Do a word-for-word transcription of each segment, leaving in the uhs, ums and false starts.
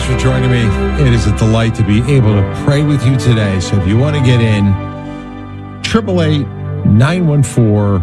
for joining me. It is a delight to be able to pray with you today. So if you want to get in, eight eight eight, nine one four,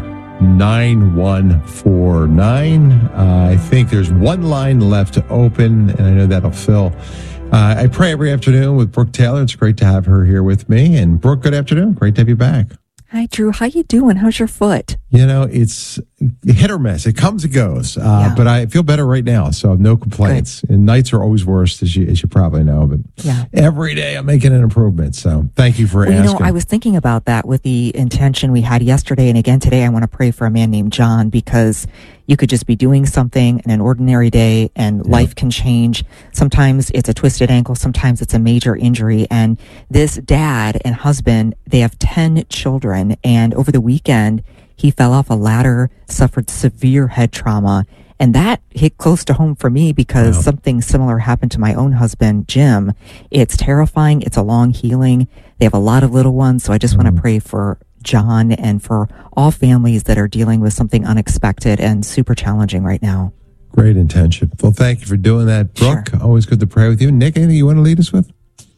nine one four nine. Uh, I think there's one line left to open, and I know that'll fill. Uh, I pray every afternoon with Brooke Taylor. It's great to have her here with me. And Brooke, good afternoon. Great to have you back. Hi, Drew. How you doing? How's your foot? You know, it's hit or miss. It comes and goes. Uh, Yeah. But I feel better right now, so no complaints. Good. And nights are always worse, as you as you probably know. But Yeah. every day I'm making an improvement. So thank you for Well, you asking. know, I was thinking about that with the intention we had yesterday and again today. I want to pray for a man named John, because you could just be doing something in an ordinary day and Yeah. life can change. Sometimes it's a twisted ankle. Sometimes it's a major injury. And this dad and husband, they have ten children. And over the weekend, he fell off a ladder, suffered severe head trauma. And that hit close to home for me because Wow. something similar happened to my own husband, Jim. It's terrifying. It's a long healing. They have a lot of little ones. So I just Mm. want to pray for John and for all families that are dealing with something unexpected and super challenging right now. Great intention. Well, thank you for doing that, Brooke. Sure. Always good to pray with you. Nick, anything you want to lead us with?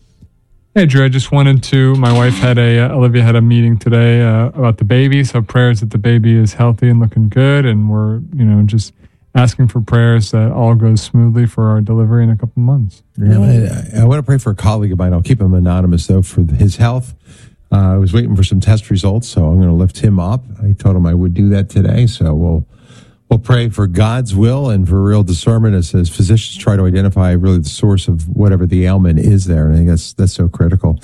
Hey, Drew, I just wanted to, my wife had a, uh, Olivia had a meeting today uh, about the baby. So prayers that the baby is healthy and looking good. And we're, you know, just asking for prayers that all goes smoothly for our delivery in a couple months. Yeah, I, I want to pray for a colleague of mine. I'll keep him anonymous, though, for his health. Uh, I was waiting for some test results, so I'm going to lift him up. I told him I would do that today. So we'll we'll pray for God's will and for real discernment as, as physicians try to identify really the source of whatever the ailment is there. And I think that's, that's so critical.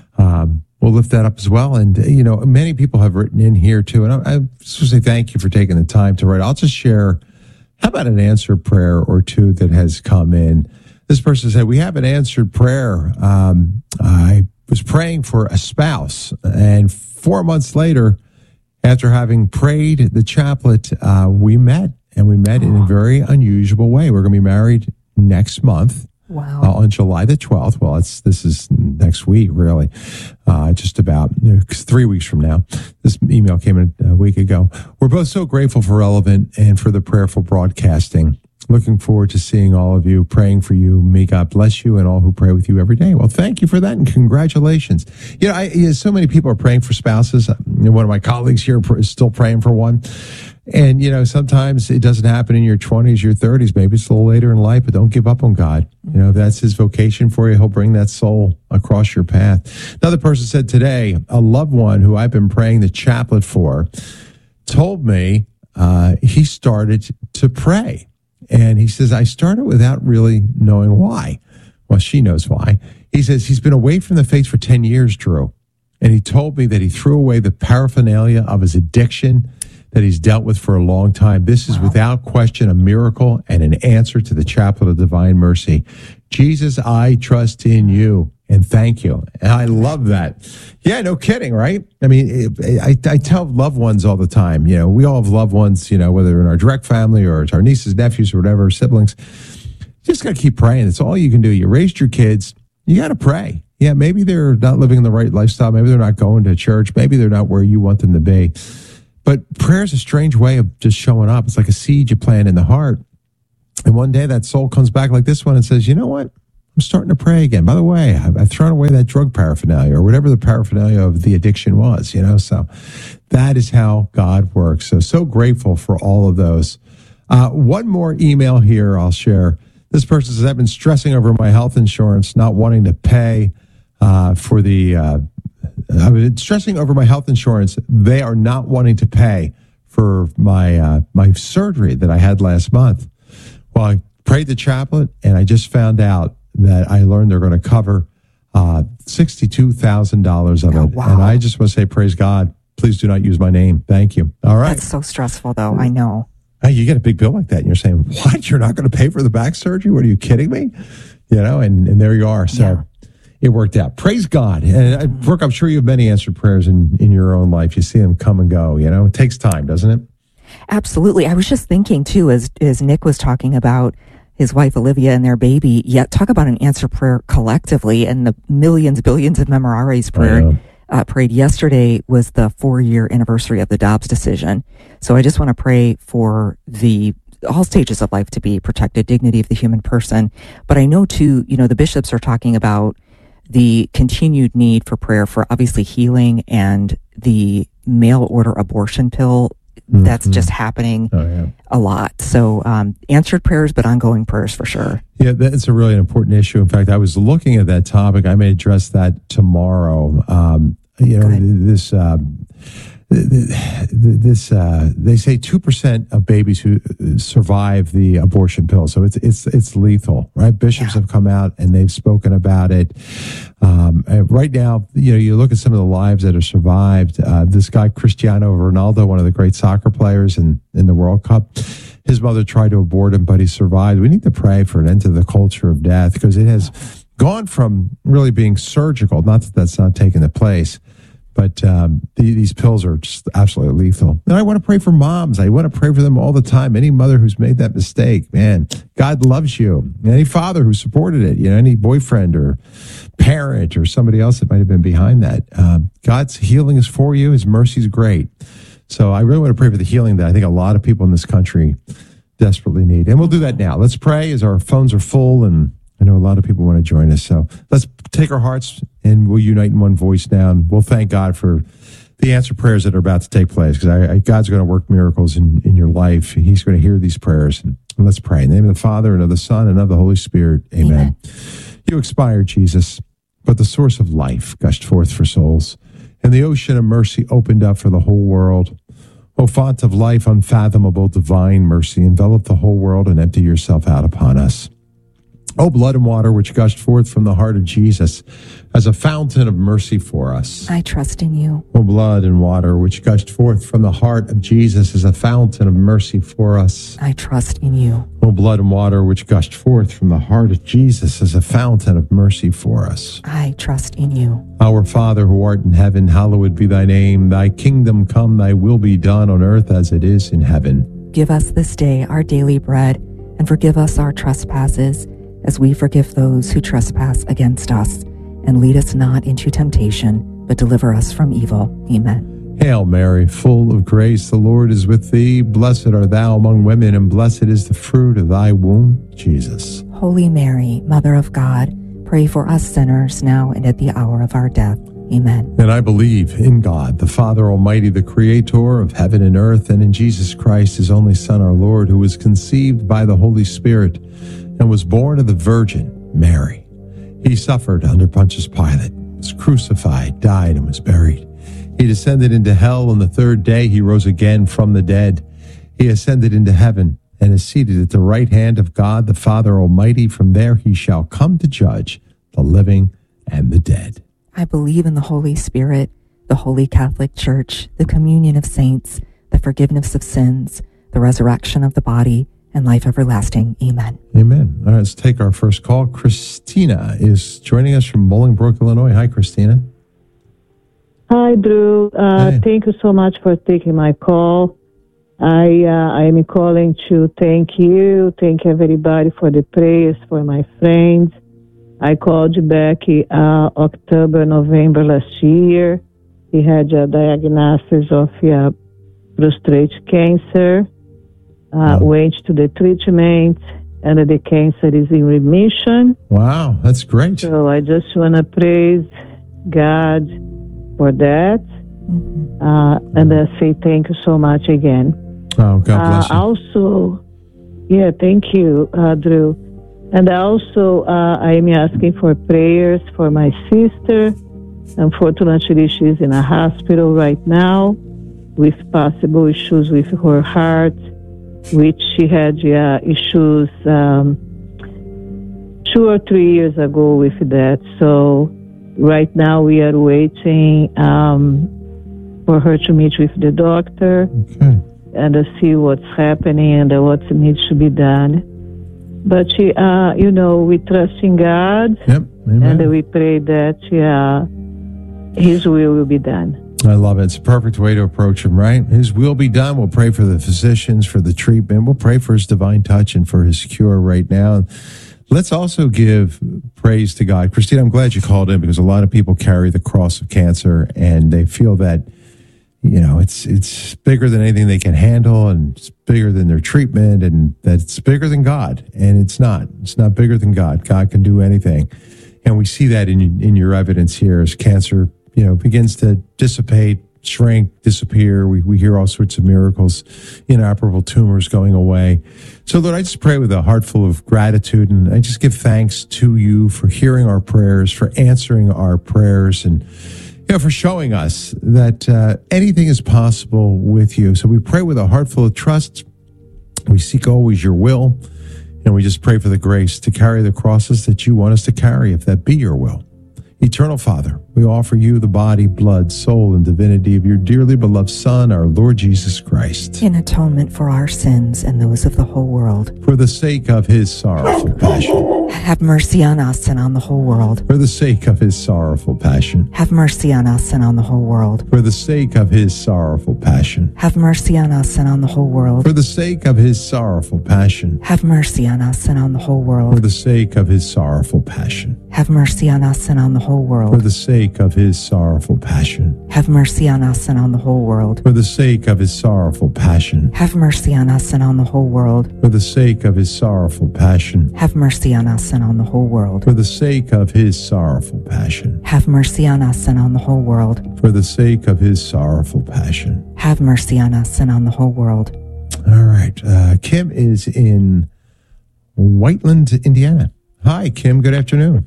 Um, we'll lift that up as well. And, you know, many people have written in here, too. And I, I just want to say thank you for taking the time to write. I'll just share, how about an answered prayer or two that has come in? This person said, we have an answered prayer. Um, I was praying for a spouse, and four months later, after having prayed the chaplet, uh, we met, and we met in a very unusual way. We're going to be married next month. Wow. Uh, on July the twelfth. Well, it's this is next week, really. Uh, just about you know, three weeks from now. This email came in a week ago. We're both so grateful for Relevant and for the prayerful broadcasting. Looking forward to seeing all of you, praying for you. May God bless you and all who pray with you every day. Well, thank you for that, and congratulations. You know, I, you know so many people are praying for spouses. You know, one of my colleagues here is still praying for one. And, you know, sometimes it doesn't happen in your twenties, your thirties. Maybe it's a little later in life, but don't give up on God. You know, if that's his vocation for you, he'll bring that soul across your path. Another person said today, a loved one who I've been praying the chaplet for told me uh, he started to pray. And he says, I started without really knowing why. Well, she knows why. He says he's been away from the faith for ten years, Drew. And he told me that he threw away the paraphernalia of his addiction that he's dealt with for a long time. This is Wow. without question a miracle and an answer to the chaplet of divine mercy. Jesus, I trust in you and thank you. And I love that. Yeah, no kidding, right? I mean, it, I, I tell loved ones all the time, you know, we all have loved ones, you know, whether in our direct family or it's our nieces, nephews, or whatever, siblings. You just got to keep praying. It's all you can do. You raised your kids. You got to pray. Yeah, maybe they're not living the right lifestyle. Maybe they're not going to church. Maybe they're not where you want them to be. But prayer is a strange way of just showing up. It's like a seed you plant in the heart. And one day that soul comes back like this one and says, you know what? I'm starting to pray again. By the way, I've, I've thrown away that drug paraphernalia or whatever the paraphernalia of the addiction was, you know? So that is how God works. So, so grateful for all of those. Uh, one more email here I'll share. This person says, I've been stressing over my health insurance, not wanting to pay uh, for the... Uh, I've been stressing over my health insurance. They are not wanting to pay for my uh, my surgery that I had last month. Well, I prayed the chaplet, and I just found out that I learned they're going to cover uh, sixty-two thousand dollars of Oh, it. wow. And I just want to say, praise God. Please do not use my name. Thank you. All right. That's so stressful, though. I know. Hey, you get a big bill like that, and you're saying, what? You're not going to pay for the back surgery? What, are you kidding me? You know, and, and there you are. So. Yeah. It worked out. Praise God. And uh, Brooke, I'm sure you have many answered prayers in, in your own life. You see them come and go. You know, it takes time, doesn't it? Absolutely. I was just thinking, too, as, as Nick was talking about his wife, Olivia, and their baby, yet talk about an answer prayer collectively and the millions, billions of memoraries prayer. Uh, prayed yesterday was the four-year anniversary of the Dobbs decision. So I just want to pray for the all stages of life to be protected, dignity of the human person. But I know too, you know, the bishops are talking about the continued need for prayer for obviously healing and the mail order abortion pill. Mm-hmm. That's just happening oh, yeah. a lot. So um, answered prayers, but ongoing prayers for sure. Yeah, that's a really important issue. In fact, I was looking at that topic. I may address that tomorrow. Um, you know, this... Um, This uh, they say two percent of babies who survive the abortion pill, so it's it's it's lethal, right? Bishops yeah. have come out and they've spoken about it. Um, right now, you know, you look at some of the lives that have survived. Uh, this guy Cristiano Ronaldo, one of the great soccer players in in the World Cup, his mother tried to abort him, but he survived. We need to pray for an end to the culture of death because it has gone from really being surgical. Not that that's not taking the place. But um, the, these pills are just absolutely lethal. And I want to pray for moms. I want to pray for them all the time. Any mother who's made that mistake, man, God loves you. Any father who supported it, you know, any boyfriend or parent or somebody else that might have been behind that. Um, God's healing is for you. His mercy is great. So I really want to pray for the healing that I think a lot of people in this country desperately need. And we'll do that now. Let's pray as our phones are full, and I know a lot of people want to join us. So let's take our hearts and we'll unite in one voice now. And we'll thank God for the answered prayers that are about to take place, because I, I, God's going to work miracles in, in your life. He's going to hear these prayers. And, and let's pray. In the name of the Father, and of the Son, and of the Holy Spirit. Amen. Amen. You expired, Jesus, but the source of life gushed forth for souls, and the ocean of mercy opened up for the whole world. O font of life, unfathomable, divine mercy, envelop the whole world and empty yourself out upon us. O blood and water which gushed forth from the heart of Jesus as a fountain of mercy for us. I trust in you. O blood and water which gushed forth from the heart of Jesus as a fountain of mercy for us. I trust in you. O blood and water which gushed forth from the heart of Jesus as a fountain of mercy for us. I trust in you. Our Father who art in heaven, hallowed be thy name. Thy kingdom come, thy will be done on earth as it is in heaven. Give us this day our daily bread, and forgive us our trespasses, as we forgive those who trespass against us. And lead us not into temptation, but deliver us from evil. Amen. Hail Mary, full of grace, the Lord is with thee. Blessed art thou among women, and blessed is the fruit of thy womb, Jesus. Holy Mary, Mother of God, pray for us sinners now and at the hour of our death. Amen. And I believe in God, the Father Almighty, the Creator of heaven and earth, and in Jesus Christ, his only Son, our Lord, who was conceived by the Holy Spirit and was born of the Virgin Mary. He suffered under Pontius Pilate, was crucified, died, and was buried. He descended into hell. On the third day he rose again from the dead. He ascended into heaven and is seated at the right hand of God, the Father Almighty. From there he shall come to judge the living and the dead. I believe in the Holy Spirit, the Holy Catholic Church, the communion of saints, the forgiveness of sins, the resurrection of the body, and life everlasting. Amen. Amen. All right, let's take our first call. Christina is joining us from Bolingbrook, Illinois. Hi, Christina. Hi, Drew. Uh, hey. Thank you so much for taking my call. I uh, I am calling to thank you, thank everybody for the prayers for my friends. I called you back uh, October, November last year. He had a diagnosis of uh, prostate cancer. Uh, oh. Went to the treatment, and the cancer is in remission. Wow, that's great. So I just want to praise God for that. Mm-hmm. Uh, and I say thank you so much again. Oh, God bless you. Uh, also, yeah, thank you, uh, Drew. And also, uh, I am asking for prayers for my sister. Unfortunately, she's in a hospital right now with possible issues with her heart, which she had uh, issues um, two or three years ago with that. So right now we are waiting um, for her to meet with the doctor okay. and uh, see what's happening and uh, what needs to be done. But, she, uh, you know, we trust in God. Yep. Amen. And uh, we pray that uh, his will will be done. I love it. It's a perfect way to approach him, right? His will be done. We'll pray for the physicians, for the treatment. We'll pray for his divine touch and for his cure right now. Let's also give praise to God. Christine, I'm glad you called in because a lot of people carry the cross of cancer and they feel that, you know, it's it's bigger than anything they can handle, and it's bigger than their treatment, and that it's bigger than God. And it's not. It's not bigger than God. God can do anything. And we see that in in your evidence here as cancer, you know, begins to dissipate, shrink, disappear. We we hear all sorts of miracles, inoperable tumors going away. So, Lord, I just pray with a heart full of gratitude, and I just give thanks to you for hearing our prayers, for answering our prayers, and you know, for showing us that uh, anything is possible with you. So we pray with a heart full of trust. We seek always your will, and we just pray for the grace to carry the crosses that you want us to carry, if that be your will. Eternal Father, we offer you the body, blood, soul, and divinity of your dearly beloved Son, our Lord Jesus Christ, in atonement for our sins and those of the whole world. For the sake of his sorrowful passion. Have mercy on us and on the whole world. For the sake of his sorrowful passion. Have mercy on us and on the whole world. For the sake of his sorrowful passion. Have mercy on us and on the whole world. For the sake of his sorrowful passion. Have mercy on us and on the whole world. For the sake of his sorrowful passion. Have mercy on us and on the whole world. For the sake of his sorrowful passion. Have mercy on us and on the whole world. For the sake of his sorrowful passion. Have mercy on us and on the whole world. For the sake of his sorrowful passion. Have mercy on us and on the whole world. For the sake of his sorrowful passion. Have mercy on us and on the whole world. For the sake of his sorrowful passion. Have mercy on us and on the whole world. All right. Uh, Kim is in Whiteland, Indiana. Hi, Kim. Good afternoon.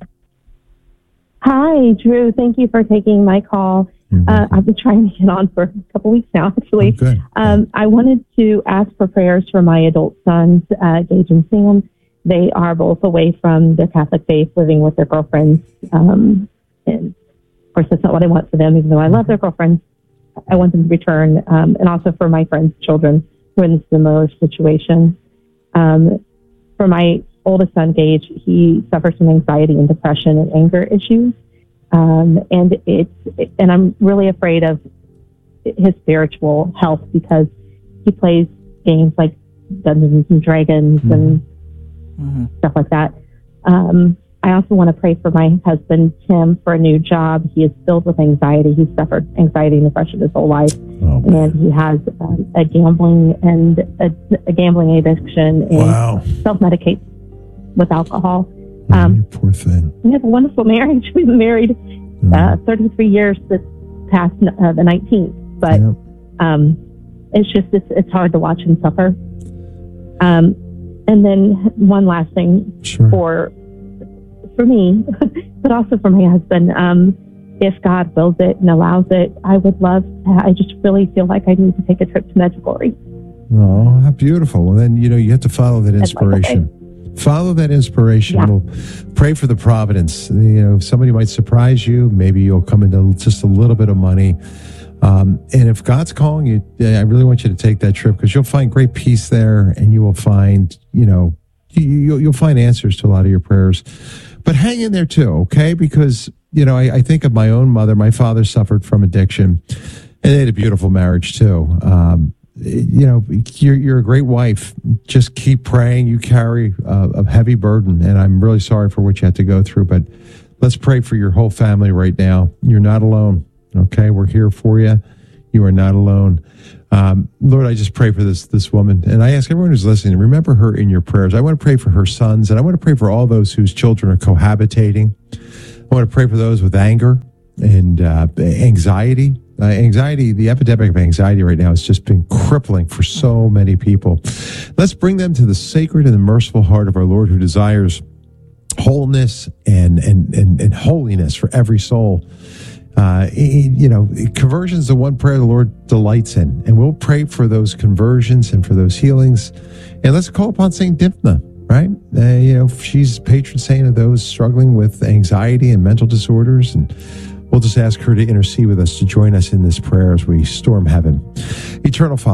Hi, Drew. Thank you for taking my call. Uh, I've been trying to get on for a couple weeks now, actually. Oh, good. Um, I wanted to ask for prayers for my adult sons, uh, Gage and Sam. They are both away from their Catholic faith, living with their girlfriends. Um, and of course, that's not what I want for them, even though I love their girlfriends. I want them to return. Um, and also for my friends' children who are in a similar situation. Um, for my oldest son, Gage, he suffers from anxiety and depression and anger issues. Um, and it's, and I'm really afraid of his spiritual health because he plays games like Dungeons and Dragons mm-hmm. and mm-hmm. stuff like that. Um, I also want to pray for my husband, Tim, for a new job. He is filled with anxiety. He's suffered anxiety and depression his whole life. Oh, and he has um, a gambling and a, a gambling addiction and wow. self-medicates with alcohol. Oh, um, poor thing. We have a wonderful marriage. We've been married mm. uh, thirty-three years this past uh, the nineteenth. But yep. um, it's just, it's, it's hard to watch him suffer. Um, and then one last thing sure. for for me, but also for my husband. Um, if God wills it and allows it, I would love to, I just really feel like I need to take a trip to Medjugorje. Oh, how beautiful. Well, then, you know, you have to follow that inspiration. Follow that inspiration. Yeah. We'll pray for the providence. You know, somebody might surprise you. Maybe you'll come into just a little bit of money. Um, and if God's calling you, I really want you to take that trip because you'll find great peace there, and you will find, you know, you, you'll find answers to a lot of your prayers. But hang in there too, okay? Because, you know, I, I think of my own mother. My father suffered from addiction, and they had a beautiful marriage too. Um, you know, you're, you're a great wife. Just keep praying. You carry a, a heavy burden, and I'm really sorry for what you had to go through, but let's pray for your whole family right now. You're not alone, okay? We're here for you. You are not alone. Um, Lord, I just pray for this this woman, and I ask everyone who's listening, remember her in your prayers. I want to pray for her sons, and I want to pray for all those whose children are cohabitating. I want to pray for those with anger and uh, anxiety. Uh, anxiety, the epidemic of anxiety right now has just been crippling for so many people. Let's bring them to the sacred and the merciful heart of our Lord, who desires wholeness and and and, and holiness for every soul. Uh, you know, conversion is the one prayer the Lord delights in, and we'll pray for those conversions and for those healings. And let's call upon Saint Dymphna, right? Uh, you know, she's patron saint of those struggling with anxiety and mental disorders, and we'll just ask her to intercede with us, to join us in this prayer as we storm heaven. Eternal Father,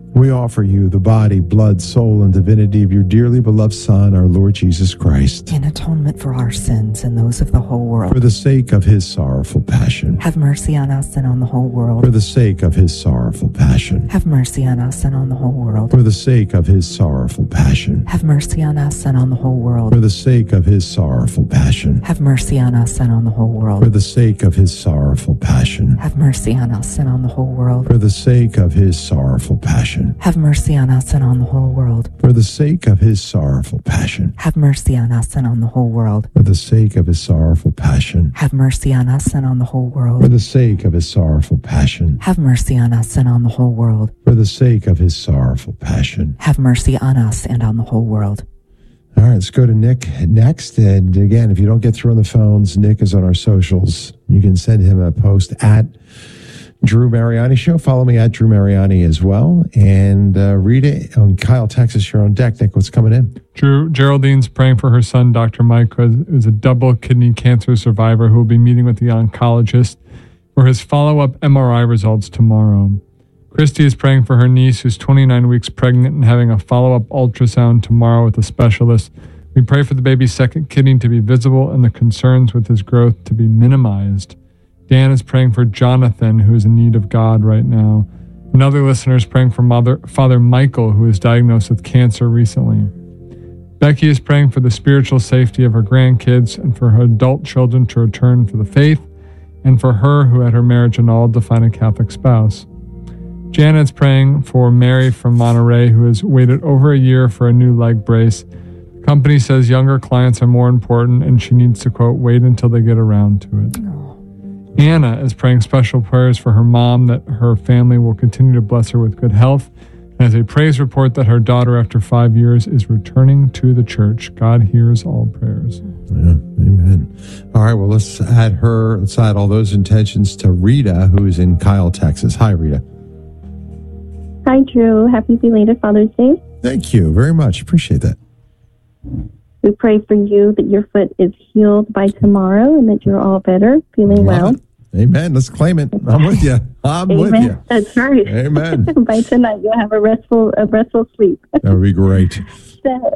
we offer you the body, blood, soul, and divinity of your dearly beloved Son, our Lord Jesus Christ. In atonement for our sins and those of the whole world. For the sake of his sorrowful passion. Have mercy on us and on the whole world. For the sake of his sorrowful passion. Have mercy on us and on the whole world. For the sake of his sorrowful passion. Have mercy on us and on the whole world. For the sake of his sorrowful passion. Have mercy on us and on the whole world. For the sake of his sorrowful passion. Have mercy on us and on the whole world. For the sake of his sorrowful passion. Have mercy on us and on the whole world. For the sake of his sorrowful passion. Have mercy on us and on the whole world. For the sake of his sorrowful passion. Have mercy on us and on the whole world. For the sake of his sorrowful passion. Have mercy on us and on the whole world. For the sake of his sorrowful passion. Have mercy on us and on the whole world. All right, let's go to Nick next. And again, if you don't get through on the phones, Nick is on our socials. You can send him a post at Drew Mariani Show. Follow me at Drew Mariani as well. And uh, Rita on Kyle, Texas, you're on deck. Nick, what's coming in? Drew, Geraldine's praying for her son, Doctor Mike, who is a double kidney cancer survivor who will be meeting with the oncologist for his follow-up M R I results tomorrow. Christy is praying for her niece, who's twenty-nine weeks pregnant and having a follow-up ultrasound tomorrow with a specialist. We pray for the baby's second kidney to be visible and the concerns with his growth to be minimized. Dan is praying for Jonathan, who is in need of God right now. Another listener is praying for Mother, Father Michael, who was diagnosed with cancer recently. Becky is praying for the spiritual safety of her grandkids and for her adult children to return for the faith, and for her who had her marriage annulled to find a Catholic spouse. Janet's praying for Mary from Monterey, who has waited over a year for a new leg brace. The company says younger clients are more important, and she needs to, quote, wait until they get around to it. Oh. Anna is praying special prayers for her mom, that her family will continue to bless her with good health, and has a praise report that her daughter, after five years, is returning to the church. God hears all prayers. Yeah, amen. All right, well, let's add her, let's add all those intentions to Rita, who is in Kyle, Texas. Hi, Rita. Hi, Drew. Happy belated Father's Day. Thank you very much. Appreciate that. We pray for you that your foot is healed by tomorrow and that you're all better, feeling well. It. Amen. Let's claim it. I'm with you. I'm Amen. with you. That's right. Amen. By tonight, you'll have a restful, a restful sleep. That would be great. So,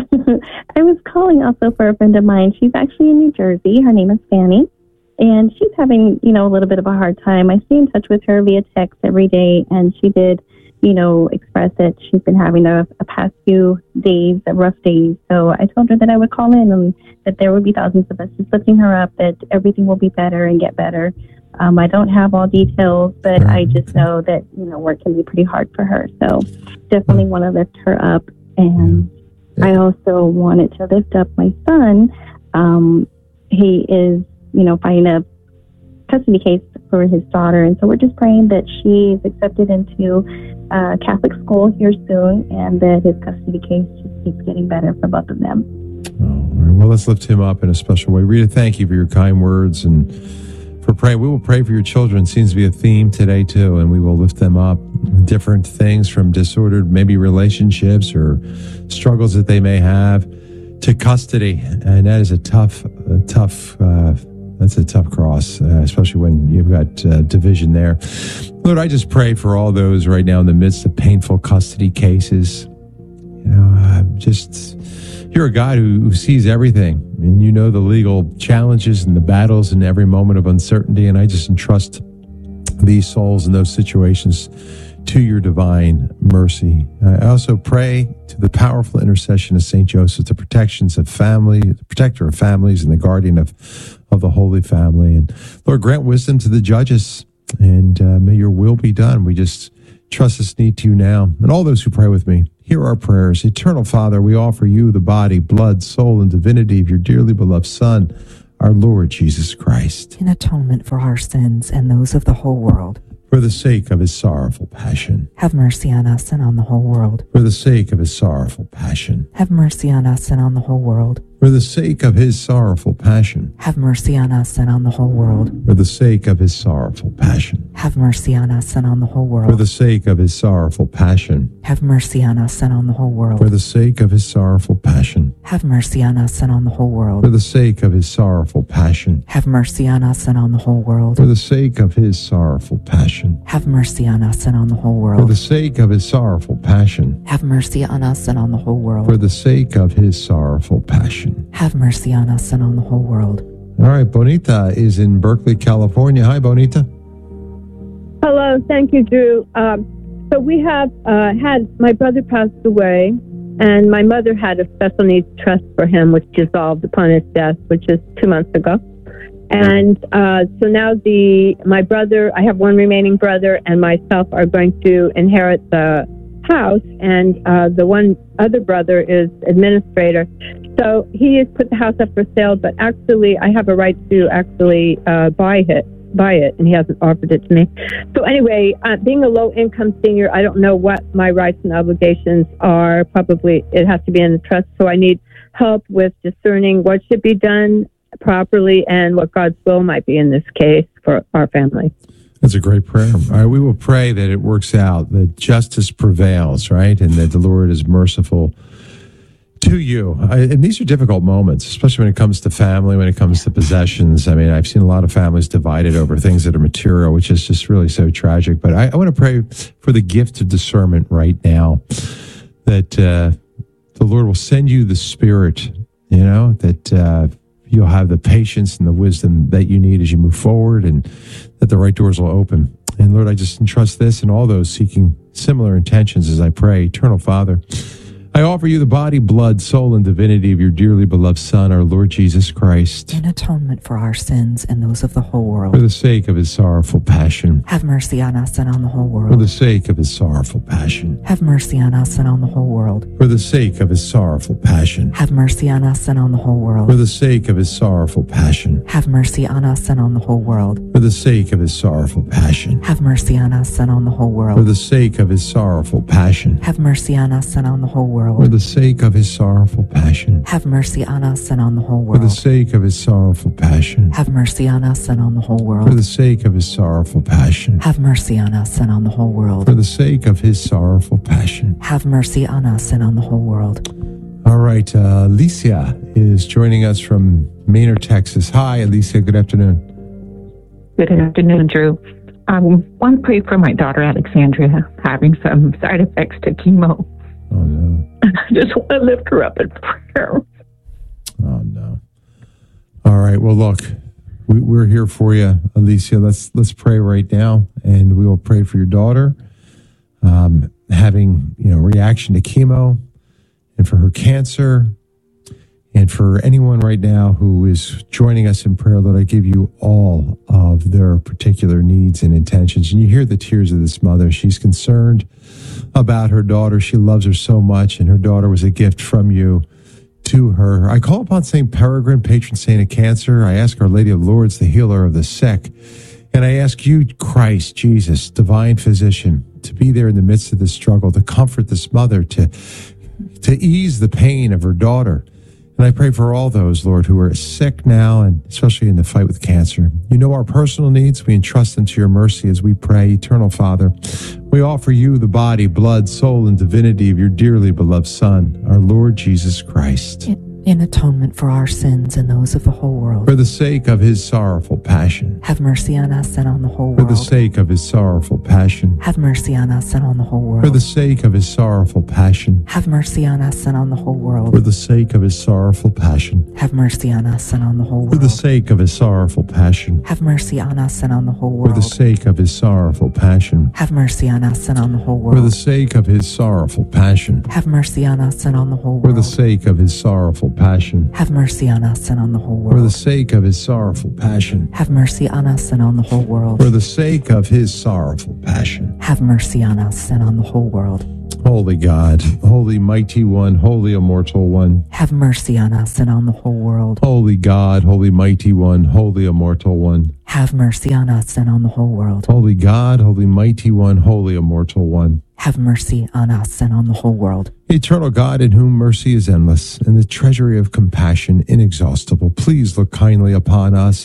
I was calling also for a friend of mine. She's actually in New Jersey. Her name is Fanny, and she's having, you know, a little bit of a hard time. I stay in touch with her via text every day, and she did, you know, express that she's been having a, a past few days, a rough days. So I told her that I would call in and that there would be thousands of us just lifting her up, that everything will be better and get better. Um, I don't have all details, but I just know that, you know, work can be pretty hard for her. So definitely want to lift her up. And yeah. I also wanted to lift up my son. Um, he is, you know, fighting a custody case for his daughter. And so we're just praying that she's accepted into uh, Catholic school here soon, and that his custody case just keeps getting better for both of them. Oh, all right. Well, let's lift him up in a special way. Rita, thank you for your kind words and for praying. We will pray for your children. It seems to be a theme today, too, and we will lift them up. Different things from disordered, maybe relationships or struggles that they may have, to custody. And that is a tough, a tough, uh, that's a tough cross, uh, especially when you've got uh, division there. Lord, I just pray for all those right now in the midst of painful custody cases. You know, uh, just, you're a God who, who sees everything, and you know the legal challenges and the battles and every moment of uncertainty. And I just entrust these souls in those situations to your divine mercy. I also pray to the powerful intercession of Saint Joseph, the protections of family, the protector of families, and the guardian of, of the Holy Family. And Lord, grant wisdom to the judges, and uh, may your will be done. We just trust this need to you now. And all those who pray with me, hear our prayers. Eternal Father, we offer you the body, blood, soul, and divinity of your dearly beloved Son, our Lord Jesus Christ, in atonement for our sins and those of the whole world. For the sake of his sorrowful passion. Have mercy on us and on the whole world. For the sake of his sorrowful passion. Have mercy on us and on the whole world. For the sake of his sorrowful passion. Have mercy on us and on the whole world. For the sake of his sorrowful passion. Have mercy on us and on the whole world. For the sake of his sorrowful passion. Have mercy on us and on the whole world. For the sake of his sorrowful passion. Have mercy on us and on the whole world. For the sake of his sorrowful passion. Have mercy on us and on the whole world. For the sake of his sorrowful passion. Have mercy on us and on the whole world. For the sake of his sorrowful passion. Have mercy on us and on the whole world. For the sake of his sorrowful passion. Have mercy on us and on the whole world. All right, Bonita is in Berkeley, California. Hi, Bonita. Hello, thank you, Drew. Um, so we have uh, had, my brother passed away, and my mother had a special needs trust for him, which dissolved upon his death, which is two months ago. And uh, so now the my brother, I have one remaining brother, and myself are going to inherit the house, and uh, the one other brother is administrator. So he has put the house up for sale, but actually I have a right to actually uh, buy it, buy it, and he hasn't offered it to me. So anyway, uh, being a low-income senior, I don't know what my rights and obligations are. Probably it has to be in the trust, so I need help with discerning what should be done properly and what God's will might be in this case for our family. That's a great prayer. All right, we will pray that it works out, that justice prevails, right, and that the Lord is merciful to you. I, and these are difficult moments, especially when it comes to family, when it comes to possessions. I mean, I've seen a lot of families divided over things that are material, which is just really so tragic. But I, I want to pray for the gift of discernment right now, that uh, the Lord will send you the Spirit, you know, that uh, you'll have the patience and the wisdom that you need as you move forward, and that the right doors will open. And Lord, I just entrust this and all those seeking similar intentions as I pray. Eternal Father, I offer you the body, blood, soul, and divinity of your dearly beloved Son, our Lord Jesus Christ, In atonement for our sins and those of the whole world. for the sake of his sorrowful passion. Have mercy on us and on the whole For world. the sake of his sorrowful passion. Have mercy on us and on the whole world. For the sake of his sorrowful passion. Have mercy on us and on the whole For world. the sake of his sorrowful passion. Have mercy on us and on the whole world. For the sake of his sorrowful passion. Have mercy on us and on the whole For world. the sake of his sorrowful passion. Have mercy on us and on the whole For world. the sake of his sorrowful passion. Have mercy on us and on the whole For the world. sake of his sorrowful passion. Have mercy on us and on the whole For world. the sake of his sorrowful passion. Have mercy on us and on the whole world. For the sake of his sorrowful passion. Have mercy on us and on the whole world. All right, uh, Alicia is joining us from Maynard, Texas. Hi, Alicia. Good afternoon. Good afternoon, Drew. I want to pray for my daughter, Alexandria, having some side effects to chemo. Oh, no. I just want to lift her up in prayer. Oh, no. All right. Well, look, we, we're here for you, Alicia. Let's let's pray right now, and we will pray for your daughter um, having, you know, reaction to chemo, and for her cancer, and for anyone right now who is joining us in prayer. Lord, I give you all of their particular needs and intentions. And you hear the tears of this mother. She's concerned about her daughter. She loves her so much, and her daughter was a gift from you to her. I call upon Saint Peregrine, patron saint of cancer. I ask Our Lady of Lourdes, the healer of the sick. And I ask you, Christ, Jesus, divine physician, to be there in the midst of this struggle, to comfort this mother, to, to ease the pain of her daughter. And I pray for all those, Lord, who are sick now, and especially in the fight with cancer. You know our personal needs. We entrust them to your mercy as we pray. Eternal Father, we offer you the body, blood, soul, and divinity of your dearly beloved Son, our Lord Jesus Christ, In, in atonement for our sins and those of the whole world. for the sake of his sorrowful passion. Have mercy on us and on the whole For world. the sake of his sorrowful passion. Have mercy on us and on the whole world. For the sake of his sorrowful passion. Have mercy on us and on the whole world. For the sake of his sorrowful passion. Have mercy on us and on the whole For the world. sake of his sorrowful passion. Have mercy on us and on the whole For the world. sake of his sorrowful passion. Have mercy on us and on the whole For the world. sake of his sorrowful passion. Have mercy on us and on the whole For the world. sake of his sorrowful passion. Have mercy on us and on the whole For the world. sake of his sorrowful passion. Have mercy on us and on the whole world. For the sake of his sorrowful passion. Have mercy on us and on the whole world. Holy God, holy mighty one, holy immortal one. Have mercy on us and on the whole world. Holy God, holy mighty one, holy immortal one. Have mercy on us and on the whole world. Holy God, holy mighty one, holy immortal one. have mercy on us and on the whole world. Eternal God, in whom mercy is endless and the treasury of compassion inexhaustible, please look kindly upon us